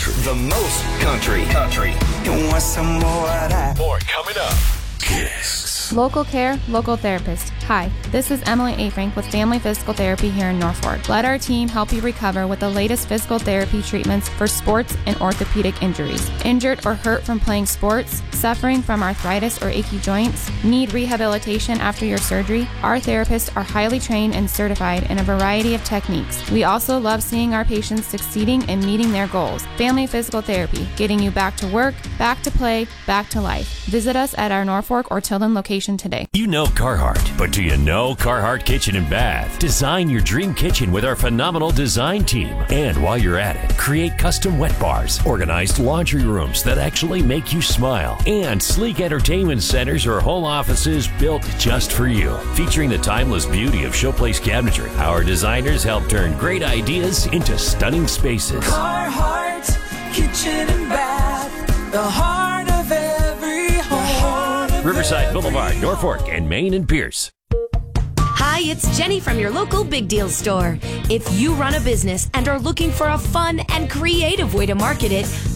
country. The most country. You want some more of that? More coming up. Kiss. Local care, local therapist. Hi, this is Emily A. Frank with Family Physical Therapy here in Norfolk. Let our team help you recover with the latest physical therapy treatments for sports and orthopedic injuries. Injured or hurt from playing sports, suffering from arthritis or achy joints, need rehabilitation after your surgery? Our therapists are highly trained and certified in a variety of techniques. We also love seeing our patients succeeding and meeting their goals. Family Physical Therapy, getting you back to work, back to play, back to life. Visit us at our Norfolk or Tilden location today. You know Carhartt, but do you know Carhartt Kitchen and Bath? Design your dream kitchen with our phenomenal design team. And while you're at it, create custom wet bars, organized laundry rooms that actually make you smile, and sleek entertainment centers or whole offices built just for you. Featuring the timeless beauty of Showplace cabinetry, our designers help turn great ideas into stunning spaces. Carhartt Kitchen and Bath, the heart of every home. Riverside Boulevard, Norfolk, and Main and Pierce. Hi, it's Jenny from your local Big Deal store. If you run a business and are looking for a fun and creative way to market it,